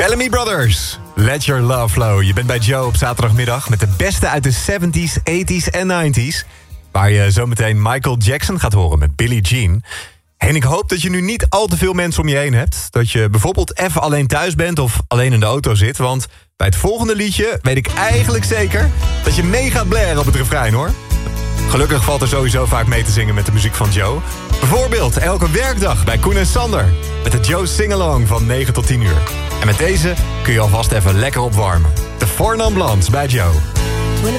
Bellamy Brothers, Let Your Love Flow. Je bent bij Joe op zaterdagmiddag met de beste uit de 70s, 80s en 90s. Waar je zometeen Michael Jackson gaat horen met Billie Jean. En ik hoop dat je nu niet al te veel mensen om je heen hebt. Dat je bijvoorbeeld even alleen thuis bent of alleen in de auto zit. Want bij het volgende liedje weet ik eigenlijk zeker dat je mee gaat blaren op het refrein, hoor. Gelukkig valt er sowieso vaak mee te zingen met de muziek van Joe. Bijvoorbeeld elke werkdag bij Koen en Sander. Met de Joe Singalong van 9 tot 10 uur. En met deze kun je alvast even lekker opwarmen. De Four Non Blondes bij Joe.